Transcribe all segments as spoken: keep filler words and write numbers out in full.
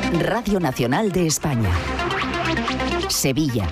Radio Nacional de España. Sevilla.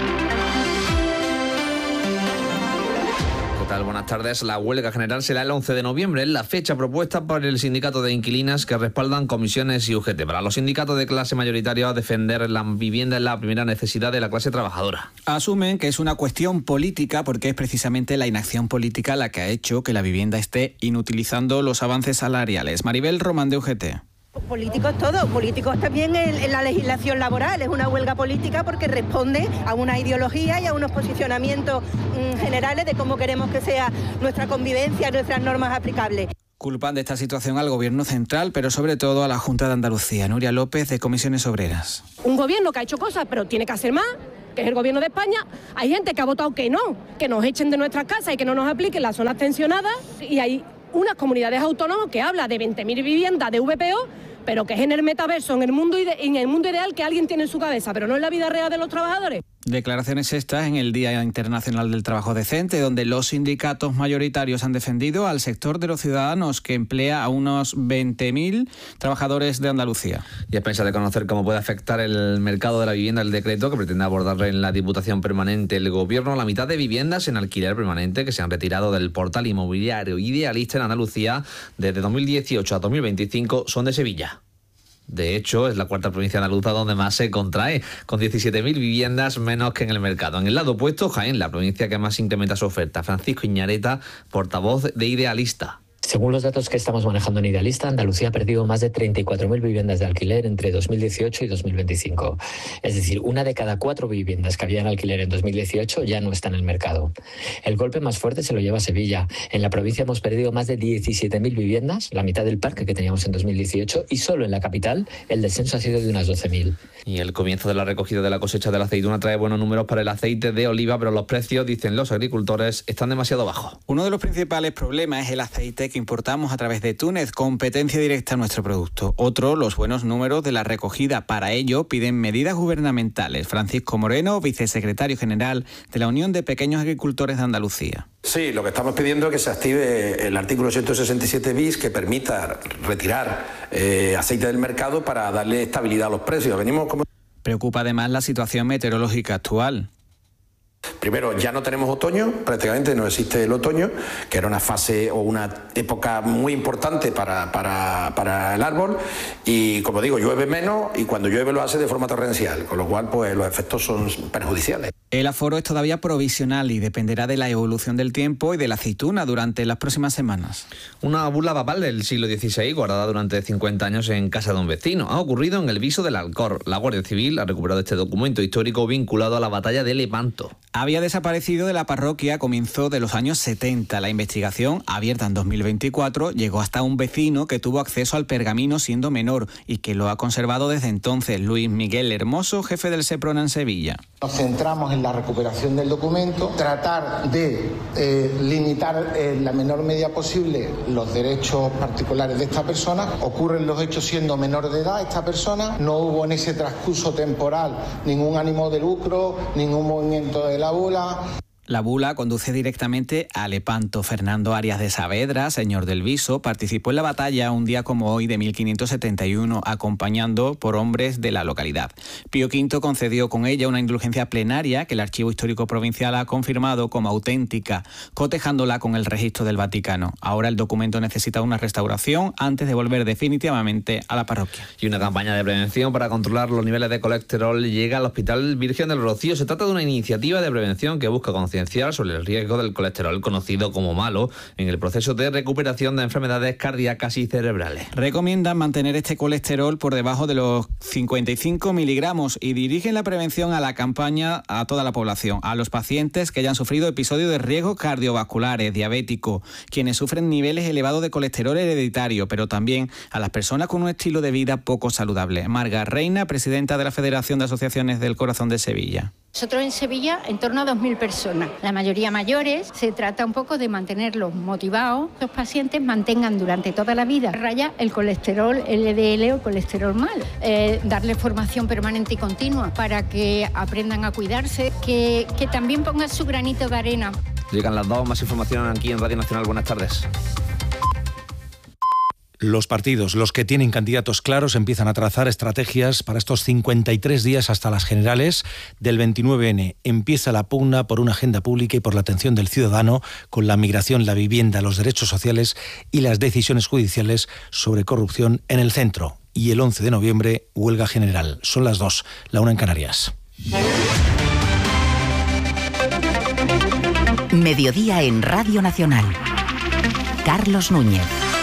¿Qué tal? Buenas tardes. La huelga general será el once de noviembre, es la fecha propuesta por el sindicato de inquilinas que respaldan comisiones y U G T. Para los sindicatos de clase mayoritaria, defender la vivienda es la primera necesidad de la clase trabajadora. Asumen que es una cuestión política porque es precisamente la inacción política la que ha hecho que la vivienda esté inutilizando los avances salariales. Maribel Román, de U G T. Políticos todos, políticos también en, en la legislación laboral. Es una huelga política porque responde a una ideología y a unos posicionamientos mmm, generales de cómo queremos que sea nuestra convivencia, nuestras normas aplicables. Culpan de esta situación al Gobierno central, pero sobre todo a la Junta de Andalucía. Nuria López, de Comisiones Obreras. Un gobierno que ha hecho cosas, pero tiene que hacer más, que es el Gobierno de España. Hay gente que ha votado que no, que nos echen de nuestras casas y que no nos apliquen las zonas tensionadas. Y hay unas comunidades autónomas que habla de veinte mil viviendas de V P O, pero que es en el metaverso, en el mundo ide- en el mundo ideal que alguien tiene en su cabeza, pero no en la vida real de los trabajadores. Declaraciones estas en el Día Internacional del Trabajo Decente, donde los sindicatos mayoritarios han defendido al sector de los ciudadanos que emplea a unos veinte mil trabajadores de Andalucía. Y a pensar de conocer cómo puede afectar el mercado de la vivienda el decreto que pretende abordar en la Diputación Permanente el Gobierno. La mitad de viviendas en alquiler permanente que se han retirado del portal inmobiliario Idealista en Andalucía desde dos mil dieciocho a dos mil veinticinco son de Sevilla. De hecho, es la cuarta provincia andaluza donde más se contrae, con diecisiete mil viviendas menos que en el mercado. En el lado opuesto, Jaén, la provincia que más incrementa su oferta. Francisco Iñareta, portavoz de Idealista. Según los datos que estamos manejando en Idealista, Andalucía ha perdido más de treinta y cuatro mil viviendas de alquiler entre dos mil dieciocho y dos mil veinticinco. Es decir, una de cada cuatro viviendas que había en alquiler en dos mil dieciocho ya no está en el mercado. El golpe más fuerte se lo lleva Sevilla. En la provincia hemos perdido más de diecisiete mil viviendas, la mitad del parque que teníamos en dos mil dieciocho, y solo en la capital el descenso ha sido de unas doce mil. Y el comienzo de la recogida de la cosecha de la aceituna trae buenos números para el aceite de oliva, pero los precios, dicen los agricultores, están demasiado bajos. Uno de los principales problemas es el aceite que importamos a través de Túnez, competencia directa a nuestro producto. Otro, los buenos números de la recogida. Para ello piden medidas gubernamentales. Francisco Moreno, vicesecretario general de la Unión de Pequeños Agricultores de Andalucía. Sí, lo que estamos pidiendo es que se active el artículo ciento sesenta y siete bis que permita retirar eh, aceite del mercado para darle estabilidad a los precios. Venimos como... Preocupa además la situación meteorológica actual. Primero, ya no tenemos otoño, prácticamente no existe el otoño, que era una fase o una época muy importante para, para, para el árbol, y como digo, llueve menos y cuando llueve lo hace de forma torrencial, con lo cual pues los efectos son perjudiciales. El aforo es todavía provisional y dependerá de la evolución del tiempo y de la aceituna durante las próximas semanas. Una bula papal del siglo dieciséis, guardada durante cincuenta años en casa de un vecino, ha ocurrido en el Viso del Alcor. La Guardia Civil ha recuperado este documento histórico vinculado a la batalla de Lepanto. Había desaparecido de la parroquia a comienzos de los años setenta. La investigación, abierta en dos mil veinticuatro, llegó hasta un vecino que tuvo acceso al pergamino siendo menor y que lo ha conservado desde entonces. Luis Miguel Hermoso, jefe del SEPRONA en Sevilla. Nos centramos en la recuperación del documento, tratar de eh, limitar en la menor medida posible los derechos particulares de esta persona. Ocurren los hechos siendo menor de edad esta persona, no hubo en ese transcurso temporal ningún ánimo de lucro, ningún movimiento de la bula. La bula conduce directamente a Lepanto. Fernando Arias de Saavedra, señor del Viso, participó en la batalla un día como hoy de mil quinientos setenta y uno, acompañando por hombres de la localidad. Pío quinto concedió con ella una indulgencia plenaria que el Archivo Histórico Provincial ha confirmado como auténtica, cotejándola con el registro del Vaticano. Ahora el documento necesita una restauración antes de volver definitivamente a la parroquia. Y una campaña de prevención para controlar los niveles de colesterol llega al Hospital Virgen del Rocío. Se trata de una iniciativa de prevención que busca concienciar sobre el riesgo del colesterol conocido como malo en el proceso de recuperación de enfermedades cardíacas y cerebrales. Recomiendan mantener este colesterol por debajo de los cincuenta y cinco miligramos y dirigen la prevención a la campaña a toda la población, a los pacientes que hayan sufrido episodios de riesgo cardiovasculares, diabéticos, quienes sufren niveles elevados de colesterol hereditario, pero también a las personas con un estilo de vida poco saludable. Marga Reina, presidenta de la Federación de Asociaciones del Corazón de Sevilla. Nosotros en Sevilla en torno a dos mil personas, la mayoría mayores. Se trata un poco de mantenerlos motivados, que los pacientes mantengan durante toda la vida raya el colesterol L D L o colesterol malo, eh, darle formación permanente y continua para que aprendan a cuidarse, que, que también pongan su granito de arena. Llegan las dos, más información aquí en Radio Nacional. Buenas tardes. Los partidos, los que tienen candidatos claros, empiezan a trazar estrategias para estos cincuenta y tres días hasta las generales del veintinueve ene. Empieza la pugna por una agenda pública y por la atención del ciudadano con la migración, la vivienda, los derechos sociales y las decisiones judiciales sobre corrupción en el centro. Y el once de noviembre, huelga general. Son las dos, la una en Canarias. Mediodía en Radio Nacional. Carlos Núñez.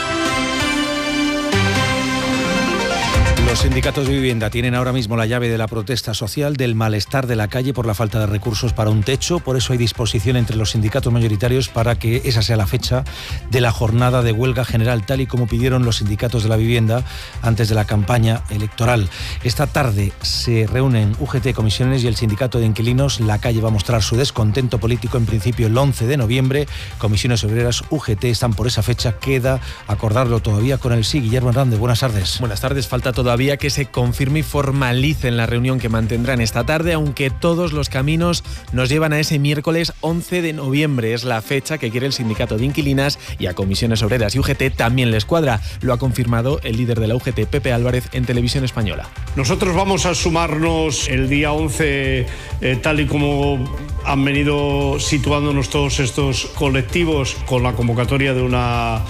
Los sindicatos de vivienda tienen ahora mismo la llave de la protesta social, del malestar de la calle por la falta de recursos para un techo. Por eso hay disposición entre los sindicatos mayoritarios para que esa sea la fecha de la jornada de huelga general, tal y como pidieron los sindicatos de la vivienda antes de la campaña electoral. Esta tarde se reúnen U G T, comisiones y el sindicato de inquilinos. La calle va a mostrar su descontento político en principio el once de noviembre. Comisiones obreras, U G T están por esa fecha. Queda acordarlo todavía con el sí. Guillermo Hernández, buenas tardes. Buenas tardes. Falta todavía que se confirme y formalice en la reunión que mantendrán esta tarde, aunque todos los caminos nos llevan a ese miércoles once de noviembre. Es la fecha que quiere el sindicato de inquilinas y a comisiones obreras y U G T también les cuadra. Lo ha confirmado el líder de la U G T, Pepe Álvarez, en Televisión Española. Nosotros vamos a sumarnos el día once, eh, tal y como han venido situándonos todos estos colectivos, con la convocatoria de una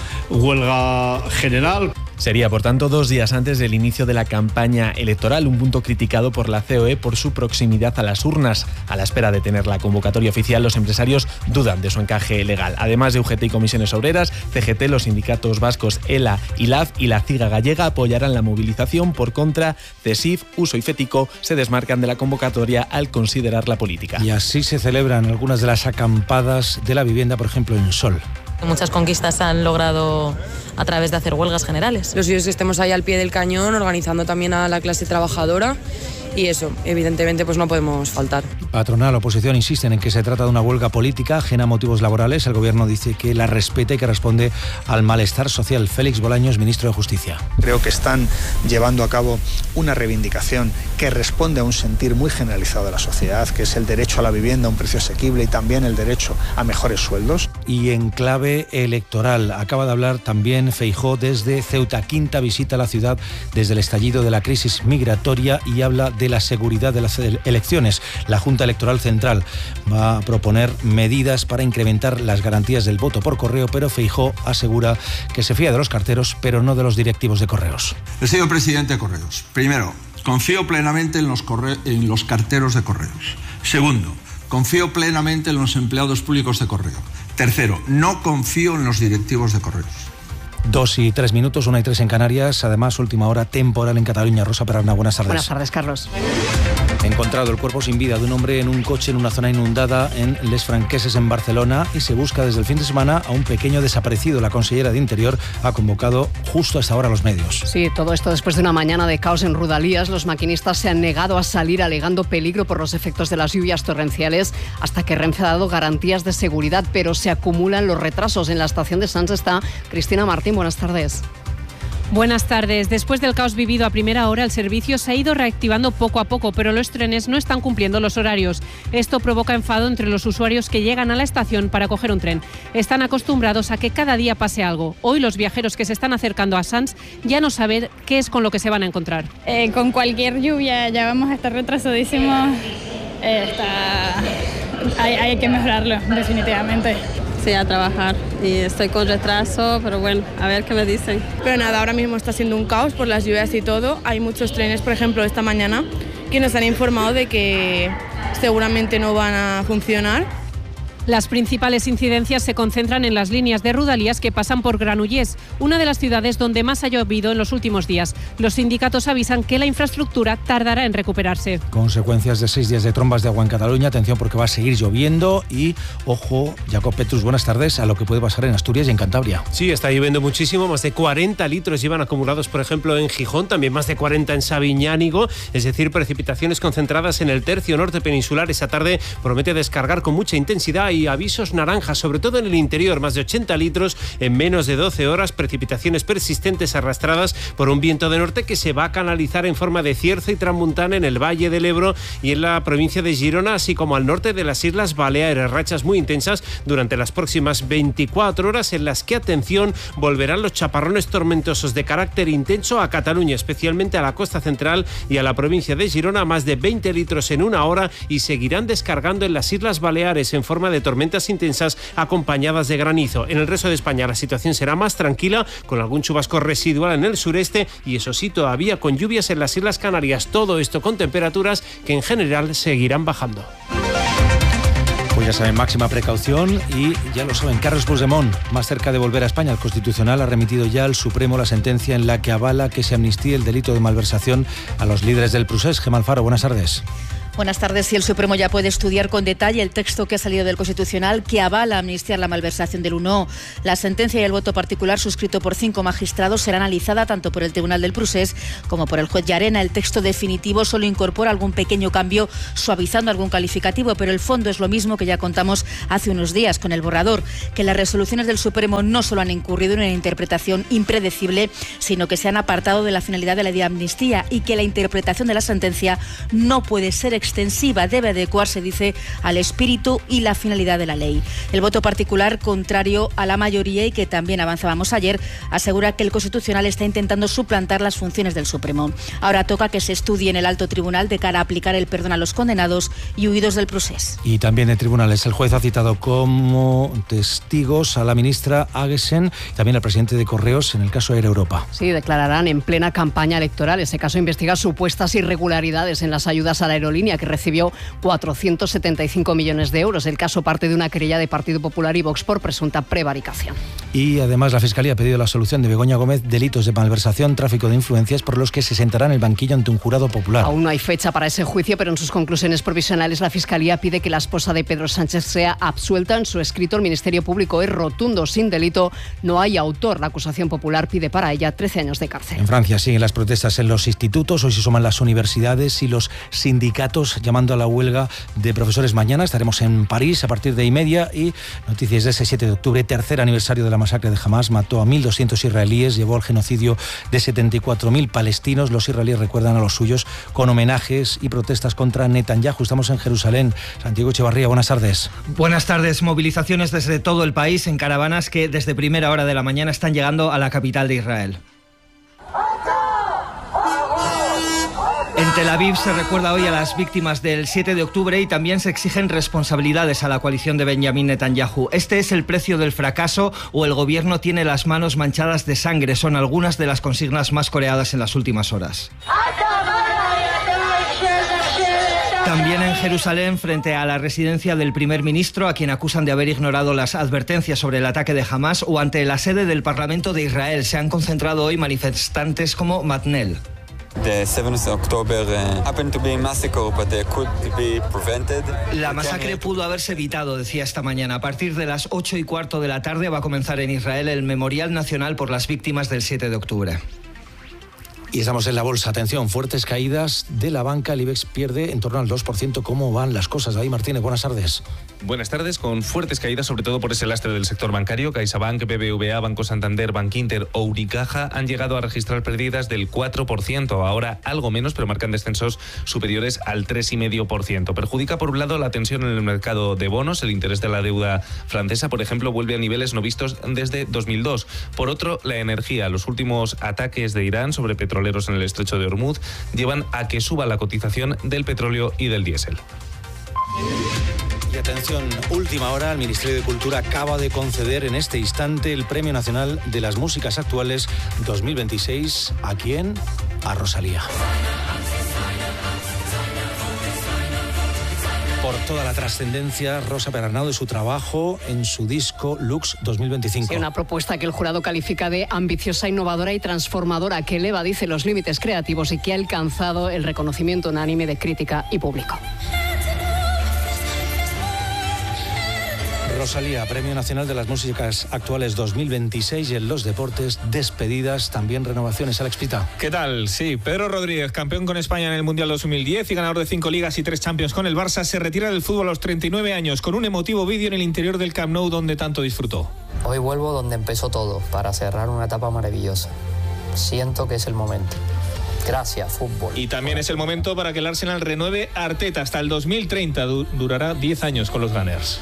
huelga general. Sería, por tanto, dos días antes del inicio de la campaña electoral, un punto criticado por la C O E por su proximidad a las urnas. A la espera de tener la convocatoria oficial, los empresarios dudan de su encaje legal. Además de U G T y comisiones obreras, C G T, los sindicatos vascos ELA y L A F y la CIGA gallega apoyarán la movilización. Por contra, CESIF, Uso y FETICO se desmarcan de la convocatoria al considerarla política. Y así se celebran algunas de las acampadas de la vivienda, por ejemplo, en Sol. Muchas conquistas se han logrado a través de hacer huelgas generales. Los suyos que estemos ahí al pie del cañón, organizando también a la clase trabajadora, y eso, evidentemente, pues no podemos faltar. Patronal, oposición insisten en que se trata de una huelga política ajena a motivos laborales. El gobierno dice que la respeta y que responde al malestar social. Félix Bolaños, ministro de Justicia. Creo que están llevando a cabo una reivindicación que responde a un sentir muy generalizado de la sociedad, que es el derecho a la vivienda a un precio asequible y también el derecho a mejores sueldos. Y en clave electoral, acaba de hablar también Feijóo desde Ceuta. Quinta visita a la ciudad desde el estallido de la crisis migratoria y habla de la seguridad de las elecciones. La Junta Electoral Central va a proponer medidas para incrementar las garantías del voto por correo, pero Feijóo asegura que se fía de los carteros, pero no de los directivos de correos. El señor presidente de Correos, primero, confío plenamente en los, corre- en los carteros de correos. Segundo, confío plenamente en los empleados públicos de correo. Tercero, no confío en los directivos de correos. Dos y tres minutos, una y tres en Canarias. Además, última hora temporal en Cataluña. Rosa Perarna, buenas tardes. Buenas tardes, Carlos. Encontrado el cuerpo sin vida de un hombre en un coche en una zona inundada en Les Franqueses, en Barcelona, y se busca desde el fin de semana a un pequeño desaparecido. La consellera de Interior ha convocado justo a esta hora a los medios. Sí, todo esto después de una mañana de caos en Rodalías. Los maquinistas se han negado a salir alegando peligro por los efectos de las lluvias torrenciales, hasta que Renfe ha dado garantías de seguridad, pero se acumulan los retrasos. En la estación de Sants está Cristina Martín. Buenas tardes. Buenas tardes. Después del caos vivido a primera hora, el servicio se ha ido reactivando poco a poco, pero los trenes no están cumpliendo los horarios. Esto provoca enfado entre los usuarios que llegan a la estación para coger un tren. Están acostumbrados a que cada día pase algo. Hoy los viajeros que se están acercando a Sants ya no saben qué es con lo que se van a encontrar. Eh, con cualquier lluvia ya vamos a estar retrasadísimos. Eh, está... hay, hay que mejorarlo, definitivamente. Sí, a trabajar y estoy con retraso, pero bueno, a ver qué me dicen. Pero nada, ahora mismo está siendo un caos por las lluvias y todo. Hay muchos trenes, por ejemplo, esta mañana, que nos han informado de que seguramente no van a funcionar. Las principales incidencias se concentran en las líneas de Rodalías que pasan por Granollers, una de las ciudades donde más ha llovido en los últimos días. Los sindicatos avisan que la infraestructura tardará en recuperarse. Consecuencias de seis días de trombas de agua en Cataluña. Atención, porque va a seguir lloviendo y, ojo, Jacob Petrus, buenas tardes, a lo que puede pasar en Asturias y en Cantabria. Sí, está lloviendo muchísimo, más de cuarenta litros llevan acumulados, por ejemplo, en Gijón, también más de cuarenta en Sabiñánigo, es decir, precipitaciones concentradas en el tercio norte peninsular. Esa tarde promete descargar con mucha intensidad y avisos naranjas, sobre todo en el interior, más de ochenta litros en menos de doce horas, precipitaciones persistentes arrastradas por un viento de norte que se va a canalizar en forma de cierzo y tramuntana en el Valle del Ebro y en la provincia de Girona, así como al norte de las Islas Baleares. Rachas muy intensas durante las próximas veinticuatro horas, en las que, atención, volverán los chaparrones tormentosos de carácter intenso a Cataluña, especialmente a la costa central y a la provincia de Girona, más de veinte litros en una hora, y seguirán descargando en las Islas Baleares en forma de tormentas intensas acompañadas de granizo. En el resto de España la situación será más tranquila, con algún chubasco residual en el sureste y, eso sí, todavía con lluvias en las Islas Canarias. Todo esto con temperaturas que en general seguirán bajando. Pues ya saben, máxima precaución y ya lo saben, Carles Puigdemont, más cerca de volver a España. El Constitucional ha remitido ya al Supremo la sentencia en la que avala que se amnistíe el delito de malversación a los líderes del Procés. Gemma Alfaro, buenas tardes. Buenas tardes. Y el Supremo ya puede estudiar con detalle el texto que ha salido del Constitucional que avala amnistiar la malversación del uno. La sentencia y el voto particular suscrito por cinco magistrados será analizada tanto por el Tribunal del Procés como por el juez Llarena. El texto definitivo solo incorpora algún pequeño cambio, suavizando algún calificativo, pero el fondo es lo mismo que ya contamos hace unos días con el borrador, que las resoluciones del Supremo no solo han incurrido en una interpretación impredecible, sino que se han apartado de la finalidad de la de amnistía y que la interpretación de la sentencia no puede ser extensiva, debe adecuarse, dice, al espíritu y la finalidad de la ley. El voto particular, contrario a la mayoría y que también avanzábamos ayer, asegura que el Constitucional está intentando suplantar las funciones del Supremo. Ahora toca que se estudie en el alto tribunal de cara a aplicar el perdón a los condenados y huidos del procés. Y también en tribunales, el juez ha citado como testigos a la ministra Aguesen y también al presidente de Correos en el caso Air Europa. Sí, declararán en plena campaña electoral. Ese caso investiga supuestas irregularidades en las ayudas a la aerolínea, que recibió cuatrocientos setenta y cinco millones de euros. El caso parte de una querella de Partido Popular y Vox por presunta prevaricación. Y además la Fiscalía ha pedido la absolución de Begoña Gómez, delitos de malversación, tráfico de influencias, por los que se sentará en el banquillo ante un jurado popular. Aún no hay fecha para ese juicio, pero en sus conclusiones provisionales la Fiscalía pide que la esposa de Pedro Sánchez sea absuelta. En su escrito, el Ministerio Público es rotundo: sin delito, no hay autor. La acusación popular pide para ella trece años de cárcel. En Francia siguen las protestas en los institutos. Hoy se suman las universidades y los sindicatos llamando a la huelga de profesores. Mañana estaremos en París a partir de y media. Y noticias de ese siete de octubre, tercer aniversario de la masacre de Hamás. Mató a mil doscientos israelíes, llevó al genocidio de setenta y cuatro mil palestinos. Los israelíes recuerdan a los suyos con homenajes y protestas contra Netanyahu. Estamos en Jerusalén. Santiago Echevarría, buenas tardes. Buenas tardes. Movilizaciones desde todo el país en caravanas que desde primera hora de la mañana están llegando a la capital de Israel. En Tel Aviv se recuerda hoy a las víctimas del siete de octubre y también se exigen responsabilidades a la coalición de Benjamin Netanyahu. Este es el precio del fracaso o el gobierno tiene las manos manchadas de sangre. Son algunas de las consignas más coreadas en las últimas horas. También en Jerusalén, frente a la residencia del primer ministro, a quien acusan de haber ignorado las advertencias sobre el ataque de Hamás, o ante la sede del Parlamento de Israel, se han concentrado hoy manifestantes como Matnel. La masacre pudo haberse evitado, decía esta mañana. A partir de las ocho y cuarto de la tarde va a comenzar en Israel el Memorial Nacional por las víctimas del siete de octubre. Y estamos en la bolsa. Atención, fuertes caídas de la banca. El IBEX pierde en torno al dos por ciento. ¿Cómo van las cosas? David Martínez, buenas tardes. Buenas tardes, con fuertes caídas, sobre todo por ese lastre del sector bancario. CaixaBank, B B V A, Banco Santander, Bankinter o Unicaja han llegado a registrar pérdidas del cuatro por ciento. Ahora algo menos, pero marcan descensos superiores al tres coma cinco por ciento. Perjudica, por un lado, la tensión en el mercado de bonos. El interés de la deuda francesa, por ejemplo, vuelve a niveles no vistos desde dos mil dos. Por otro, la energía. Los últimos ataques de Irán sobre petroleros en el estrecho de Hormuz llevan a que suba la cotización del petróleo y del diésel. Y atención, última hora, el Ministerio de Cultura acaba de conceder en este instante el Premio Nacional de las Músicas Actuales dos mil veintiséis. ¿A quién? A Rosalía. Por toda la trascendencia, Rosa Perarnau, de su trabajo en su disco Lux dos mil veinticinco. Sí, una propuesta que el jurado califica de ambiciosa, innovadora y transformadora, que eleva, dice, los límites creativos y que ha alcanzado el reconocimiento unánime de crítica y público. Rosalía, Premio Nacional de las Músicas Actuales dos mil veintiséis, y en los deportes, despedidas, también renovaciones. Alex Pita. ¿Qué tal? Sí, Pedro Rodríguez, campeón con España en el Mundial dos mil diez y ganador de cinco ligas y tres Champions con el Barça, se retira del fútbol a los treinta y nueve años con un emotivo vídeo en el interior del Camp Nou donde tanto disfrutó. Hoy vuelvo donde empezó todo, para cerrar una etapa maravillosa. Siento que es el momento. Gracias, fútbol. Y también es el momento para que el Arsenal renueve a Arteta hasta el dos mil treinta. Du- durará diez años con los Gunners.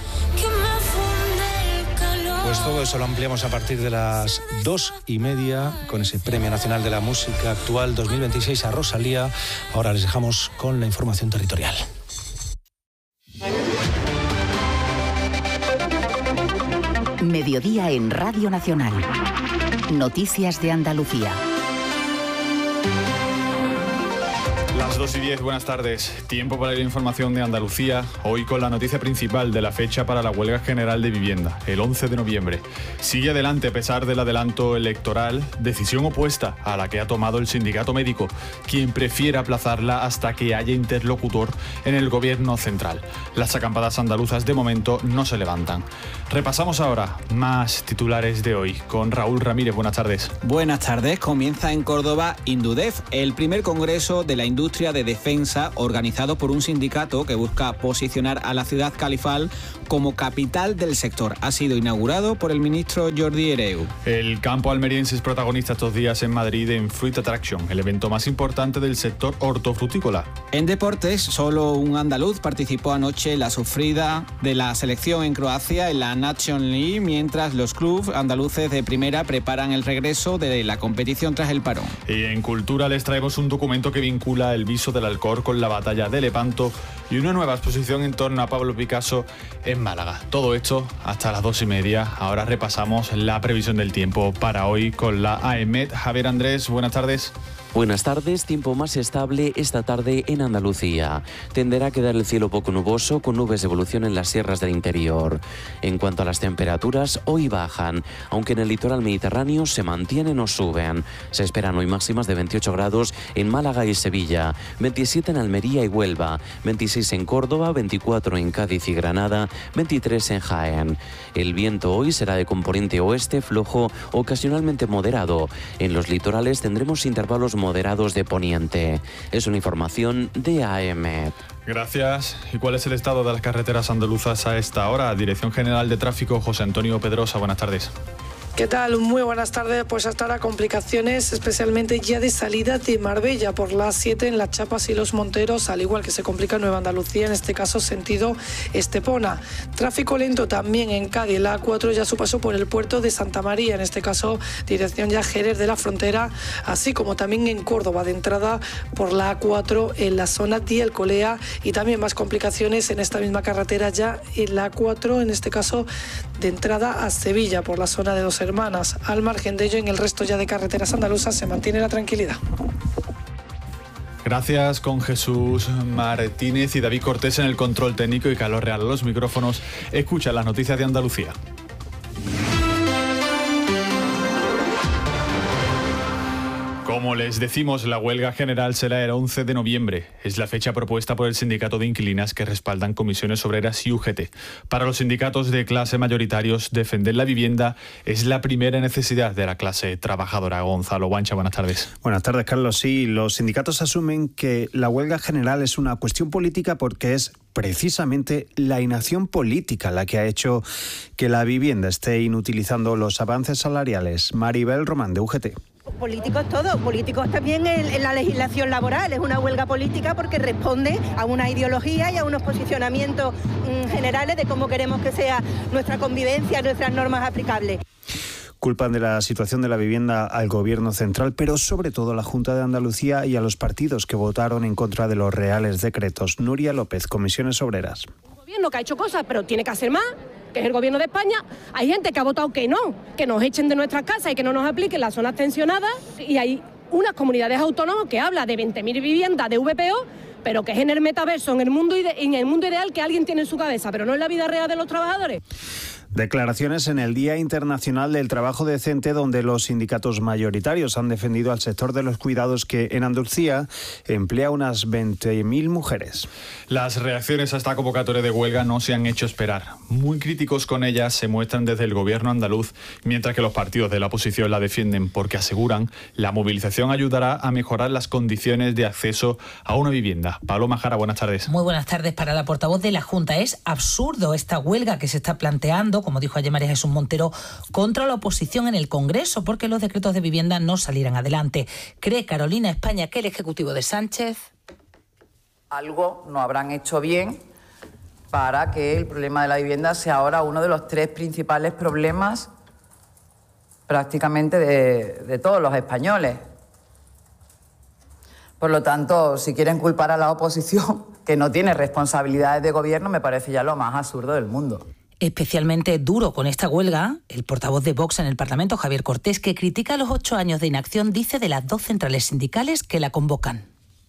Pues todo eso lo ampliamos a partir de las dos y media con ese Premio Nacional de la Música Actual dos mil veintiséis a Rosalía. Ahora les dejamos con la información territorial. Mediodía en Radio Nacional. Noticias de Andalucía. Las dos y diez, buenas tardes. Tiempo para la información de Andalucía, hoy con la noticia principal de la fecha para la huelga general de vivienda, el once de noviembre. Sigue adelante a pesar del adelanto electoral, decisión opuesta a la que ha tomado el sindicato médico, quien prefiere aplazarla hasta que haya interlocutor en el gobierno central. Las acampadas andaluzas de momento no se levantan. Repasamos ahora más titulares de hoy con Raúl Ramírez. Buenas tardes. Buenas tardes. Comienza en Córdoba Indudef, el primer congreso de la industria de defensa organizado por un sindicato que busca posicionar a la ciudad califal como capital del sector. Ha sido inaugurado por el ministro Jordi Hereu. El campo almeriense es protagonista estos días en Madrid en Fruit Attraction, el evento más importante del sector hortofrutícola. En deportes, solo un andaluz participó anoche en la sufrida de la selección en Croacia en la Nation League, mientras los clubes andaluces de primera preparan el regreso de la competición tras el parón. Y en Cultura les traemos un documento que vincula el viso del Alcor con la batalla de Lepanto y una nueva exposición en torno a Pablo Picasso en Málaga. Todo esto hasta las dos y media. Ahora repasamos la previsión del tiempo para hoy con la A E M E T. Javier Andrés, buenas tardes. Buenas tardes, tiempo más estable esta tarde en Andalucía. Tenderá a quedar el cielo poco nuboso con nubes de evolución en las sierras del interior. En cuanto a las temperaturas, hoy bajan, aunque en el litoral mediterráneo se mantienen o suben. Se esperan hoy máximas de veintiocho grados en Málaga y Sevilla, veintisiete en Almería y Huelva, veintiséis en Córdoba, veinticuatro en Cádiz y Granada, veintitrés en Jaén. El viento hoy será de componente oeste flojo, ocasionalmente moderado. En los litorales tendremos intervalos moderados de poniente. Es una información de A E M E T. Gracias. ¿Y cuál es el estado de las carreteras andaluzas a esta hora? Dirección General de Tráfico, José Antonio Pedrosa, buenas tardes. ¿Qué tal? Muy buenas tardes. Pues hasta ahora complicaciones, especialmente ya de salida de Marbella por la A siete en Las Chapas y Los Monteros, al igual que se complica Nueva Andalucía, en este caso sentido Estepona. Tráfico lento también en Cádiz, la A cuatro ya su paso por el puerto de Santa María, en este caso dirección ya Jerez de la Frontera, así como también en Córdoba de entrada por la A cuatro en la zona de Alcolea, y también más complicaciones en esta misma carretera ya en la A cuatro, en este caso de entrada a Sevilla por la zona de Dos Hermanas. Al margen de ello, en el resto ya de carreteras andaluzas se mantiene la tranquilidad. Gracias, con Jesús Martínez y David Cortés en el control técnico y Carlos Real a los micrófonos. Escucha las noticias de Andalucía. Como les decimos, la huelga general será el once de noviembre. Es la fecha propuesta por el sindicato de inquilinas que respaldan comisiones obreras y U G T. Para los sindicatos de clase mayoritarios, defender la vivienda es la primera necesidad de la clase trabajadora. Gonzalo Guancha, buenas tardes. Buenas tardes, Carlos. Sí, los sindicatos asumen que la huelga general es una cuestión política porque es precisamente la inacción política la que ha hecho que la vivienda esté inutilizando los avances salariales. Maribel Román, de U G T. Políticos todos, políticos también en, en la legislación laboral. Es una huelga política porque responde a una ideología y a unos posicionamientos mmm, generales de cómo queremos que sea nuestra convivencia, nuestras normas aplicables. Culpan de la situación de la vivienda al Gobierno central, pero sobre todo a la Junta de Andalucía y a los partidos que votaron en contra de los reales decretos. Nuria López, Comisiones Obreras. Un gobierno que ha hecho cosas, pero tiene que hacer más, que es el Gobierno de España. Hay gente que ha votado que no, que nos echen de nuestras casas y que no nos apliquen las zonas tensionadas, y hay unas comunidades autónomas que hablan de veinte mil viviendas de V P O pero que es en el metaverso, en el mundo ide- en el mundo ideal que alguien tiene en su cabeza, pero no en la vida real de los trabajadores. Declaraciones en el Día Internacional del Trabajo Decente, donde los sindicatos mayoritarios han defendido al sector de los cuidados, que en Andalucía emplea unas veinte mil mujeres. Las reacciones a esta convocatoria de huelga no se han hecho esperar. Muy críticos con ellas se muestran desde el gobierno andaluz, mientras que los partidos de la oposición la defienden porque aseguran la movilización ayudará a mejorar las condiciones de acceso a una vivienda. Paloma Jara, buenas tardes. Muy buenas tardes. Para la portavoz de la Junta es absurdo esta huelga que se está planteando, como dijo ayer María Jesús Montero, contra la oposición en el Congreso, porque los decretos de vivienda no salieran adelante. ¿Cree Carolina España que el Ejecutivo de Sánchez algo no habrán hecho bien para que el problema de la vivienda sea ahora uno de los tres principales problemas prácticamente de, de todos los españoles? Por lo tanto, si quieren culpar a la oposición, que no tiene responsabilidades de gobierno, me parece ya lo más absurdo del mundo. Especialmente duro con esta huelga, el portavoz de Vox en el Parlamento, Javier Cortés, que critica los ocho años de inacción, dice de las dos centrales sindicales que la convocan.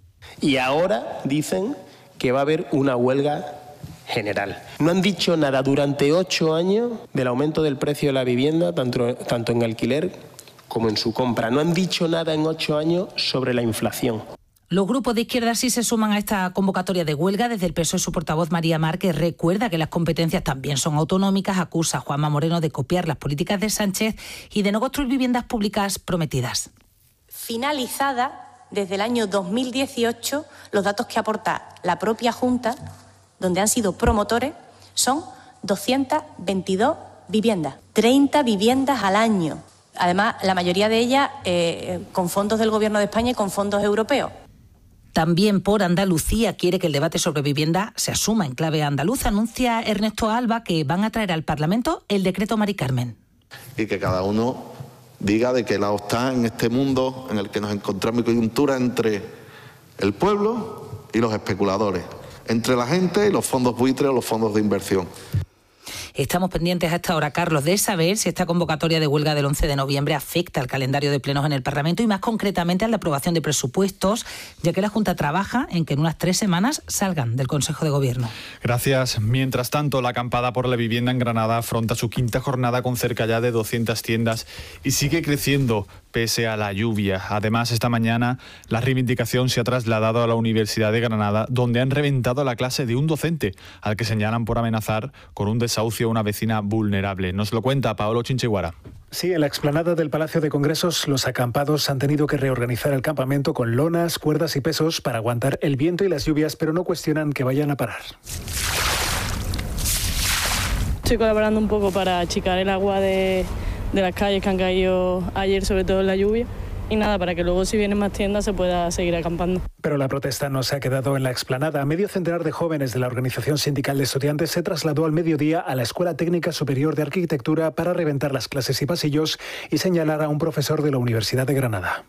Y ahora dicen que va a haber una huelga general. No han dicho nada durante ocho años del aumento del precio de la vivienda, tanto, tanto en alquiler como en su compra. No han dicho nada en ocho años sobre la inflación. Los grupos de izquierda sí se suman a esta convocatoria de huelga. Desde el P S O E, su portavoz María Márquez recuerda que las competencias también son autonómicas, acusa a Juanma Moreno de copiar las políticas de Sánchez y de no construir viviendas públicas prometidas. Finalizada desde el año dos mil dieciocho, los datos que aporta la propia Junta, donde han sido promotores, son doscientas veintidós viviendas, treinta viviendas al año. Además, la mayoría de ellas eh, con fondos del Gobierno de España y con fondos europeos. También por Andalucía quiere que el debate sobre vivienda se asuma en clave andaluza. Anuncia Ernesto Alba que van a traer al Parlamento el decreto Mari Carmen. Y que cada uno diga de qué lado está en este mundo en el que nos encontramos, en coyuntura entre el pueblo y los especuladores, entre la gente y los fondos buitres o los fondos de inversión. Estamos pendientes a esta hora, Carlos, de saber si esta convocatoria de huelga del once de noviembre afecta al calendario de plenos en el Parlamento y más concretamente a la aprobación de presupuestos, ya que la Junta trabaja en que en unas tres semanas salgan del Consejo de Gobierno. Gracias. Mientras tanto, la acampada por la vivienda en Granada afronta su quinta jornada con cerca ya de doscientas tiendas y sigue creciendo pese a la lluvia. Además, esta mañana la reivindicación se ha trasladado a la Universidad de Granada, donde han reventado la clase de un docente, al que señalan por amenazar con un desahucio a una vecina vulnerable. Nos lo cuenta Paolo Chinchiguara. Sí, en la explanada del Palacio de Congresos, los acampados han tenido que reorganizar el campamento con lonas, cuerdas y pesos para aguantar el viento y las lluvias, pero no cuestionan que vayan a parar. Estoy colaborando un poco para achicar el agua de, de las calles que han caído ayer, sobre todo en la lluvia. Y nada, para que luego si vienen más tiendas se pueda seguir acampando. Pero la protesta no se ha quedado en la explanada. Medio centenar de jóvenes de la Organización Sindical de Estudiantes se trasladó al mediodía a la Escuela Técnica Superior de Arquitectura para reventar las clases y pasillos y señalar a un profesor de la Universidad de Granada.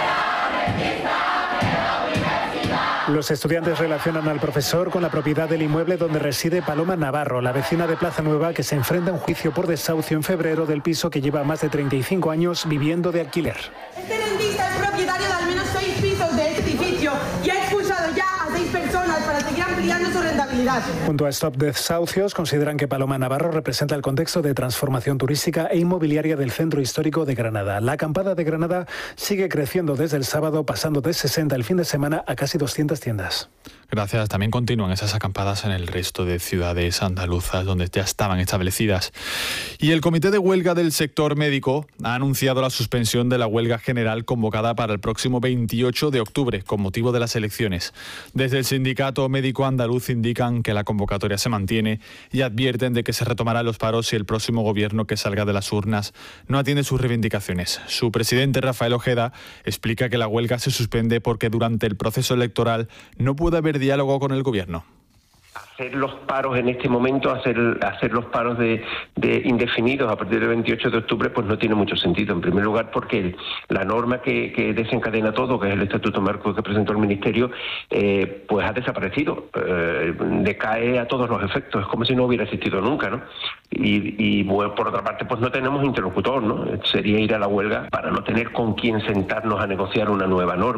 Los estudiantes relacionan al profesor con la propiedad del inmueble donde reside Paloma Navarro, la vecina de Plaza Nueva que se enfrenta a un juicio por desahucio en febrero del piso que lleva más de treinta y cinco años viviendo de alquiler. Este rentista es propietario de al menos seis pisos de este edificio y ha expulsado ya a seis personas para seguir ampliando su rentabilidad. Junto a Stop Desahucios consideran que Paloma Navarro representa el contexto de transformación turística e inmobiliaria del centro histórico de Granada. La acampada de Granada sigue creciendo desde el sábado, pasando de sesenta el fin de semana a casi doscientas tiendas. Gracias. También continúan esas acampadas en el resto de ciudades andaluzas donde ya estaban establecidas. Y el Comité de Huelga del Sector Médico ha anunciado la suspensión de la huelga general convocada para el próximo veintiocho de octubre con motivo de las elecciones. Desde el Sindicato Médico Andaluz indican que la convocatoria se mantiene y advierten de que se retomarán los paros si el próximo gobierno que salga de las urnas no atiende sus reivindicaciones. Su presidente, Rafael Ojeda, explica que la huelga se suspende porque durante el proceso electoral no puede haber diálogo con el gobierno. Hacer los paros en este momento, hacer, hacer los paros de, de indefinidos a partir del veintiocho de octubre, pues no tiene mucho sentido. En primer lugar, porque la norma que, que desencadena todo, que es el Estatuto Marco que presentó el Ministerio, eh, pues ha desaparecido. Eh, decae a todos los efectos. Es como si no hubiera existido nunca, ¿no? Y, y bueno, por otra parte, pues no tenemos interlocutor, ¿no? Sería ir a la huelga para no tener con quién sentarnos a negociar una nueva norma, ¿no?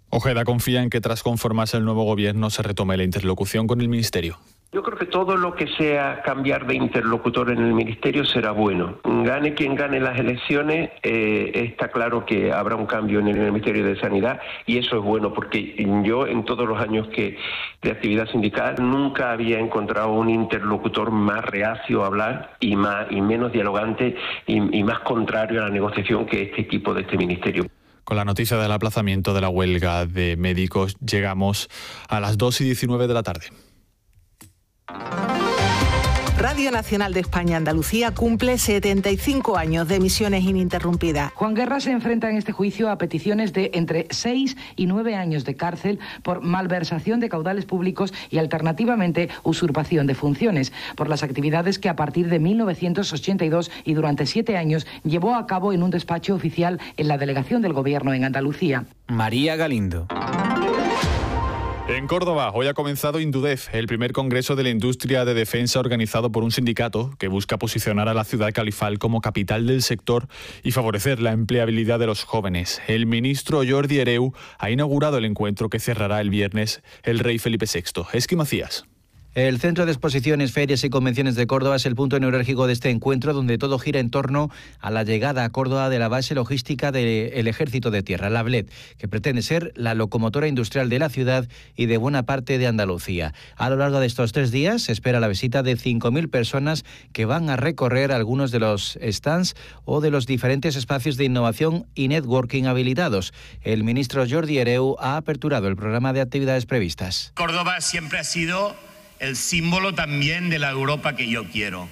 Ojeda confía en que tras conformarse el nuevo gobierno se retome la interlocución con el Ministerio. Yo creo que todo lo que sea cambiar de interlocutor en el Ministerio será bueno. Gane quien gane las elecciones, eh, está claro que habrá un cambio en el Ministerio de Sanidad y eso es bueno porque yo en todos los años que de actividad sindical nunca había encontrado un interlocutor más reacio a hablar y, más, y menos dialogante y, y más contrario a la negociación que este equipo de este Ministerio. Con la noticia del aplazamiento de la huelga de médicos llegamos a las dos y diecinueve de la tarde. Radio Nacional de España Andalucía cumple setenta y cinco años de emisiones ininterrumpidas. Juan Guerra se enfrenta en este juicio a peticiones de entre seis y nueve años de cárcel por malversación de caudales públicos y alternativamente usurpación de funciones, por las actividades que a partir de mil novecientos ochenta y dos y durante siete años llevó a cabo en un despacho oficial en la delegación del Gobierno en Andalucía. María Galindo. En Córdoba, hoy ha comenzado Indudef, el primer congreso de la industria de defensa organizado por un sindicato que busca posicionar a la ciudad califal como capital del sector y favorecer la empleabilidad de los jóvenes. El ministro Jordi Hereu ha inaugurado el encuentro que cerrará el viernes el rey Felipe sexto. Esqui Macías. El Centro de Exposiciones, Ferias y Convenciones de Córdoba es el punto neurálgico de este encuentro, donde todo gira en torno a la llegada a Córdoba de la base logística del Ejército de Tierra, la BLET, que pretende ser la locomotora industrial de la ciudad y de buena parte de Andalucía. A lo largo de estos tres días se espera la visita de cinco mil personas que van a recorrer algunos de los stands o de los diferentes espacios de innovación y networking habilitados. El ministro Jordi Hereu ha aperturado el programa de actividades previstas. Córdoba siempre ha sido el símbolo también de la Europa que yo quiero,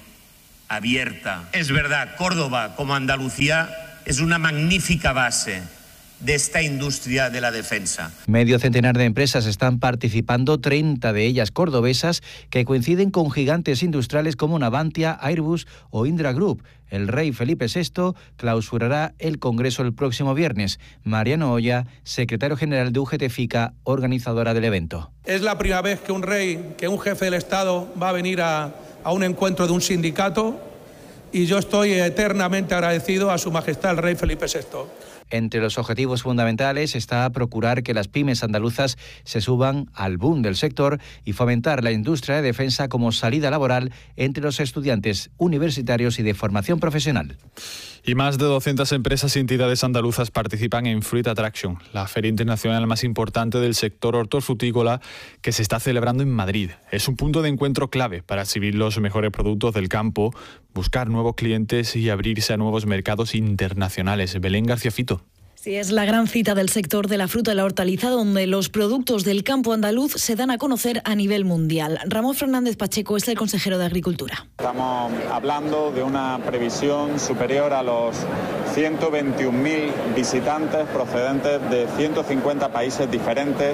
abierta. Es verdad, Córdoba, como Andalucía, es una magnífica base de esta industria de la defensa. Medio centenar de empresas están participando, treinta de ellas cordobesas, que coinciden con gigantes industriales como Navantia, Airbus o Indra Group. El rey Felipe sexto clausurará el congreso el próximo viernes. Mariano Oya, secretario general de U G T FICA, organizadora del evento. Es la primera vez que un rey, que un jefe del Estado va a venir a, a un encuentro de un sindicato y yo estoy eternamente agradecido a Su Majestad el rey Felipe sexto. Entre los objetivos fundamentales está procurar que las pymes andaluzas se suban al boom del sector y fomentar la industria de defensa como salida laboral entre los estudiantes universitarios y de formación profesional. Y más de doscientas empresas y entidades andaluzas participan en Fruit Attraction, la feria internacional más importante del sector hortofrutícola que se está celebrando en Madrid. Es un punto de encuentro clave para exhibir los mejores productos del campo, buscar nuevos clientes y abrirse a nuevos mercados internacionales. Belén García Fito. Sí, es la gran cita del sector de la fruta y la hortaliza, donde los productos del campo andaluz se dan a conocer a nivel mundial. Ramón Fernández Pacheco es el consejero de Agricultura. Estamos hablando de una previsión superior a los ciento veintiún mil visitantes procedentes de ciento cincuenta países diferentes,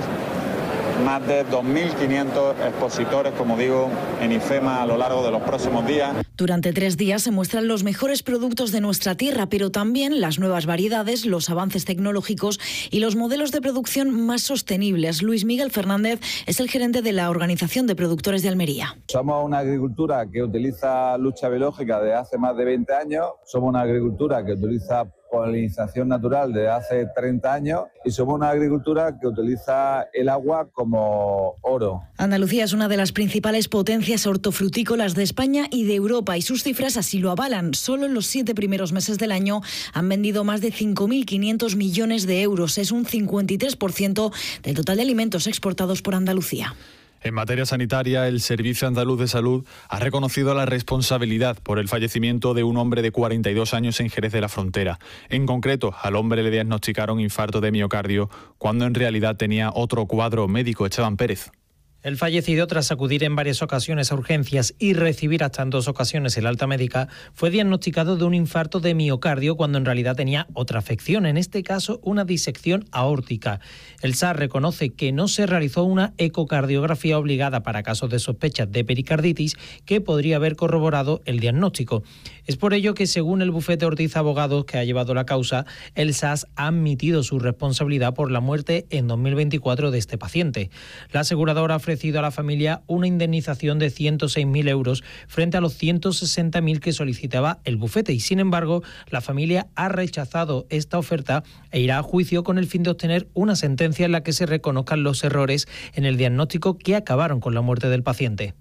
más de dos mil quinientos expositores, como digo, en IFEMA a lo largo de los próximos días. Durante tres días se muestran los mejores productos de nuestra tierra, pero también las nuevas variedades, los avances tecnológicos y los modelos de producción más sostenibles. Luis Miguel Fernández es el gerente de la Organización de Productores de Almería. Somos una agricultura que utiliza lucha biológica desde hace más de veinte años, somos una agricultura que utiliza polinización natural desde hace treinta años y somos una agricultura que utiliza el agua como oro. Andalucía es una de las principales potencias hortofrutícolas de España y de Europa y sus cifras así lo avalan. Solo en los siete primeros meses del año han vendido más de cinco mil quinientos millones de euros. Es un cincuenta y tres por ciento del total de alimentos exportados por Andalucía. En materia sanitaria, el Servicio Andaluz de Salud ha reconocido la responsabilidad por el fallecimiento de un hombre de cuarenta y dos años en Jerez de la Frontera. En concreto, al hombre le diagnosticaron infarto de miocardio, cuando en realidad tenía otro cuadro médico. Esteban Pérez. El fallecido, tras acudir en varias ocasiones a urgencias y recibir hasta en dos ocasiones el alta médica, fue diagnosticado de un infarto de miocardio cuando en realidad tenía otra afección, en este caso una disección aórtica. El S A R reconoce que no se realizó una ecocardiografía obligada para casos de sospecha de pericarditis que podría haber corroborado el diagnóstico. Es por ello que, según el bufete Ortiz Abogados, que ha llevado la causa, el S A S ha admitido su responsabilidad por la muerte en dos mil veinticuatro de este paciente. La aseguradora ofrece ofrecido a la familia una indemnización de ciento seis mil euros frente a los ciento sesenta mil que solicitaba el bufete y, sin embargo, la familia ha rechazado esta oferta e irá a juicio con el fin de obtener una sentencia en la que se reconozcan los errores en el diagnóstico que acabaron con la muerte del paciente.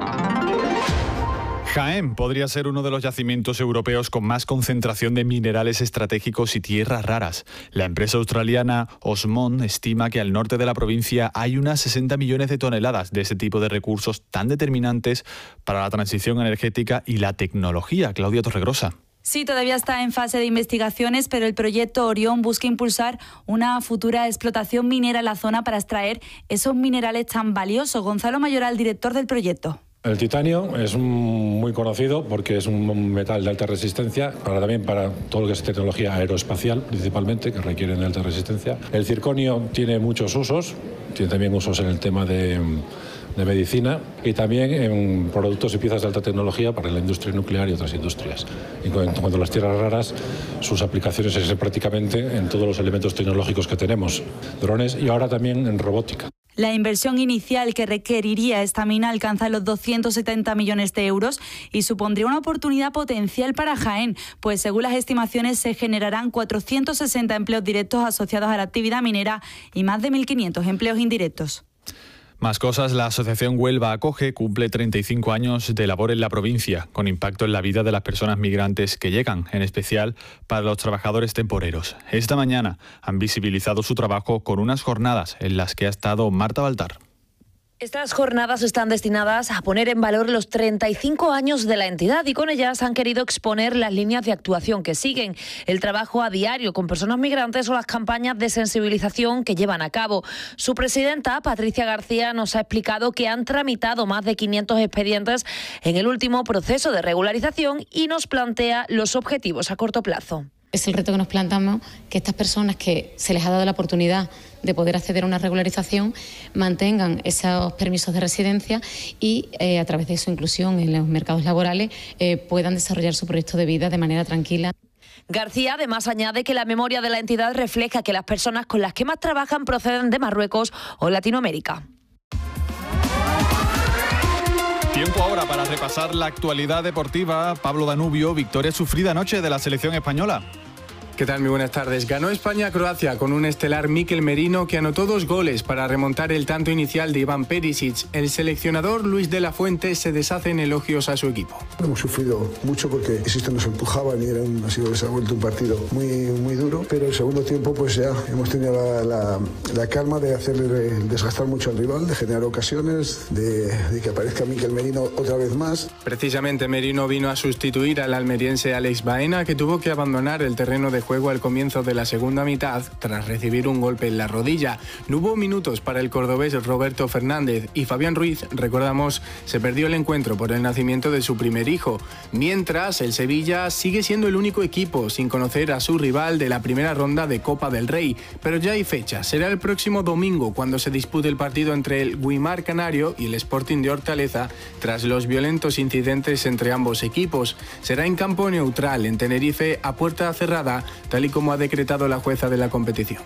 Jaén podría ser uno de los yacimientos europeos con más concentración de minerales estratégicos y tierras raras. La empresa australiana Osmond estima que al norte de la provincia hay unas sesenta millones de toneladas de ese tipo de recursos tan determinantes para la transición energética y la tecnología. Claudia Torregrosa. Sí, todavía está en fase de investigaciones, pero el proyecto Orión busca impulsar una futura explotación minera en la zona para extraer esos minerales tan valiosos. Gonzalo Mayoral, director del proyecto. El titanio es muy conocido porque es un metal de alta resistencia, para también para todo lo que es tecnología aeroespacial, principalmente, que requieren de alta resistencia. El circonio tiene muchos usos, tiene también usos en el tema de, de medicina y también en productos y piezas de alta tecnología para la industria nuclear y otras industrias. En cuanto a las tierras raras, sus aplicaciones es prácticamente en todos los elementos tecnológicos que tenemos, drones y ahora también en robótica. La inversión inicial que requeriría esta mina alcanza los doscientos setenta millones de euros y supondría una oportunidad potencial para Jaén, pues según las estimaciones se generarán cuatrocientos sesenta empleos directos asociados a la actividad minera y más de mil quinientos empleos indirectos. Más cosas, la Asociación Huelva Acoge cumple treinta y cinco años de labor en la provincia, con impacto en la vida de las personas migrantes que llegan, en especial para los trabajadores temporeros. Esta mañana han visibilizado su trabajo con unas jornadas en las que ha estado Marta Baltar. Estas jornadas están destinadas a poner en valor los treinta y cinco años de la entidad y con ellas han querido exponer las líneas de actuación que siguen, el trabajo a diario con personas migrantes o las campañas de sensibilización que llevan a cabo. Su presidenta, Patricia García, nos ha explicado que han tramitado más de quinientos expedientes en el último proceso de regularización y nos plantea los objetivos a corto plazo. Es el reto que nos planteamos, que estas personas que se les ha dado la oportunidad de poder acceder a una regularización mantengan esos permisos de residencia y eh, a través de su inclusión en los mercados laborales eh, puedan desarrollar su proyecto de vida de manera tranquila. García además añade que la memoria de la entidad refleja que las personas con las que más trabajan proceden de Marruecos o Latinoamérica. Tiempo ahora para repasar la actualidad deportiva. Pablo Danubio, victoria sufrida anoche de la selección española. ¿Qué tal? Muy buenas tardes. Ganó España a Croacia con un estelar Mikel Merino que anotó dos goles para remontar el tanto inicial de Iván Perisic. El seleccionador Luis de la Fuente se deshace en elogios a su equipo. Hemos sufrido mucho porque insisto, nos empujaban y era un, ha sido se ha vuelto un partido muy, muy duro, pero el segundo tiempo pues ya hemos tenido la, la, la calma de hacerle desgastar mucho al rival, de generar ocasiones, de, de que aparezca Mikel Merino otra vez más. Precisamente Merino vino a sustituir al almeriense Alex Baena, que tuvo que abandonar el terreno de juego al comienzo de la segunda mitad tras recibir un golpe en la rodilla. No hubo minutos para el cordobés Roberto Fernández y Fabián Ruiz, recordamos, se perdió el encuentro por el nacimiento de su primer hijo. Mientras, el Sevilla sigue siendo el único equipo sin conocer a su rival de la primera ronda de Copa del Rey, pero ya hay fecha. Será el próximo domingo cuando se dispute el partido entre el Guimar Canario y el Sporting de Hortaleza tras los violentos incidentes entre ambos equipos. Será en campo neutral en Tenerife a puerta cerrada, tal y como ha decretado la jueza de la competición.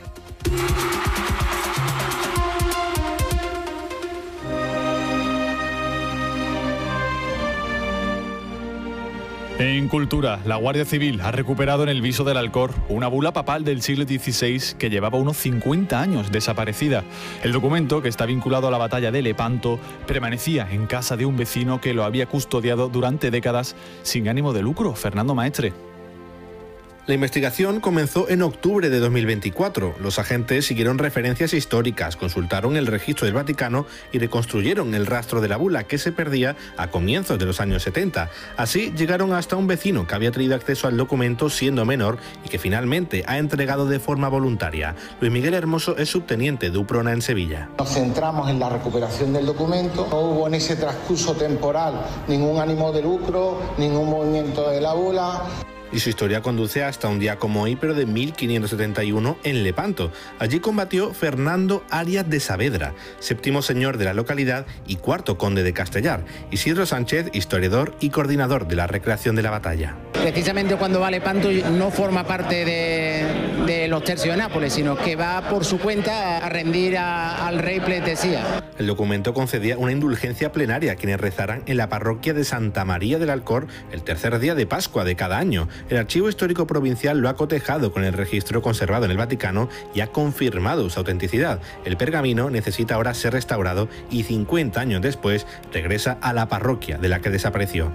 En cultura, la Guardia Civil ha recuperado en el Viso del Alcor una bula papal del siglo dieciséis que llevaba unos cincuenta años desaparecida. El documento, que está vinculado a la batalla de Lepanto, permanecía en casa de un vecino que lo había custodiado durante décadas sin ánimo de lucro. Fernando Maestre. La investigación comenzó en octubre de dos mil veinticuatro. Los agentes siguieron referencias históricas, consultaron el registro del Vaticano y reconstruyeron el rastro de la bula que se perdía a comienzos de los años setenta. Así llegaron hasta un vecino que había tenido acceso al documento siendo menor y que finalmente ha entregado de forma voluntaria. Luis Miguel Hermoso es subteniente de UPRONA en Sevilla. Nos centramos en la recuperación del documento. No hubo en ese transcurso temporal ningún ánimo de lucro, ningún movimiento de la bula. Y su historia conduce hasta un día como hoy, pero de mil quinientos setenta y uno, en Lepanto. Allí combatió Fernando Arias de Saavedra, séptimo señor de la localidad y cuarto conde de Castellar. Isidro Sánchez, historiador y coordinador de la recreación de la batalla. Precisamente cuando va a Lepanto no forma parte de, de los tercios de Nápoles, sino que va por su cuenta a rendir a, al rey pleitesía. El documento concedía una indulgencia plenaria a quienes rezaran en la parroquia de Santa María del Alcor el tercer día de Pascua de cada año. El Archivo Histórico Provincial lo ha cotejado con el registro conservado en el Vaticano y ha confirmado su autenticidad. El pergamino necesita ahora ser restaurado y cincuenta años después regresa a la parroquia de la que desapareció.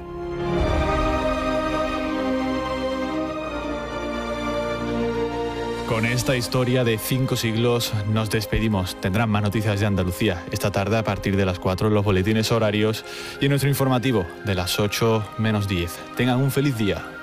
Con esta historia de cinco siglos nos despedimos. Tendrán más noticias de Andalucía esta tarde a partir de las cuatro en los boletines horarios y en nuestro informativo de las ocho menos diez. Tengan un feliz día.